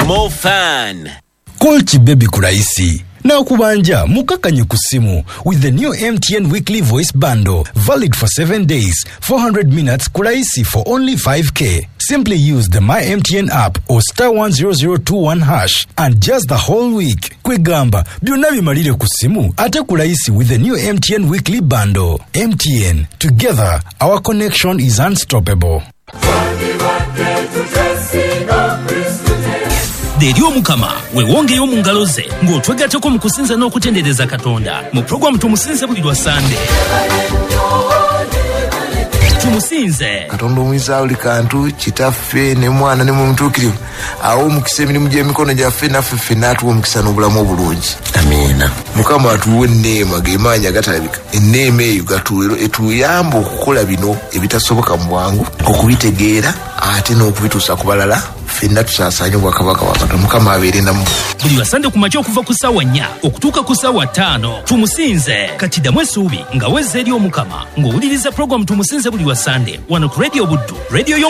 more fun. Call Chibebi kuraisi. Na kubanja mukakanye kusimu with the new MTN weekly voice bundle, valid for 7 days, 400 minutes kuraisi for only 5k. Simply use the My MTN app or *10021# and just the whole week. Kwegamba byonna bimalire kusimu ate kuraisi with the new MTN weekly bundle. MTN, together our connection is unstoppable. Deri omukama wewongeyo mu ngalo ze ng'otwegatteko mu kusinza n'okutendereza Katonda mu program tumusinze buli lwa Sunday. Tumusinze Katonda omwiza oli kantu kitaffe ne mwana ne mutuukirivu awo omukisa emirimu gy'emikono gyaffe naffe ffenna atuwa omukisa n'obulamu obulungi. Amiina. Mukama atuwa enneema g'emaanyi agatalabika. Enneema eyo etuyamba okukola bino ebitasoboka mu bwangu, okubitegeera ate n'okubituusa ku balala. Ffenna tusaasaanye obwakabaka bwa Katonda. Mukama abeere namu. buli lwa Sunday ku makya okuva ku ssaawa 4 okutuuka ku ssaawa 5. Tumusinze kati ddamu essuubi nga wezza eri omukama ng'owuliriza program tumusinze buli lwa Sunday wano ku Radio Buddu, radio